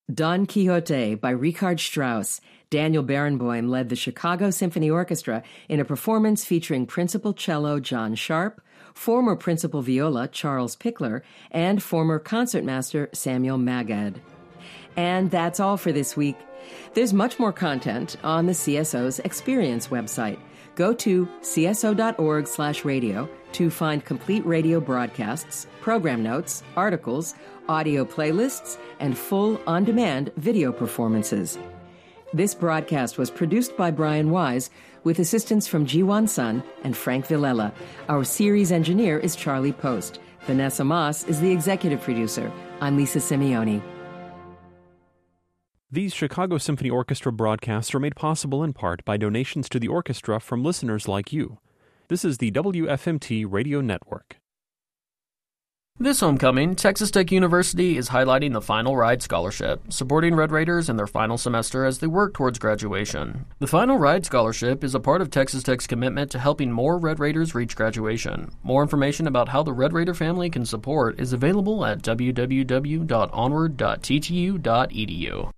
Don Quixote by Richard Strauss. Daniel Barenboim led the Chicago Symphony Orchestra in a performance featuring principal cello John Sharp, former principal viola Charles Pickler, and former concertmaster Samuel Magad. And that's all for this week. There's much more content on the CSO's Experience website. Go to cso.org/radio to find complete radio broadcasts, program notes, articles, audio playlists, and full on-demand video performances. This broadcast was produced by Brian Wise with assistance from Jiwan Sun and Frank Villela. Our series engineer is Charlie Post. Vanessa Moss is the executive producer. I'm Lisa Simeone. These Chicago Symphony Orchestra broadcasts are made possible in part by donations to the orchestra from listeners like you. This is the WFMT Radio Network. This homecoming, Texas Tech University is highlighting the Final Ride Scholarship, supporting Red Raiders in their final semester as they work towards graduation. The Final Ride Scholarship is a part of Texas Tech's commitment to helping more Red Raiders reach graduation. More information about how the Red Raider family can support is available at www.onward.ttu.edu.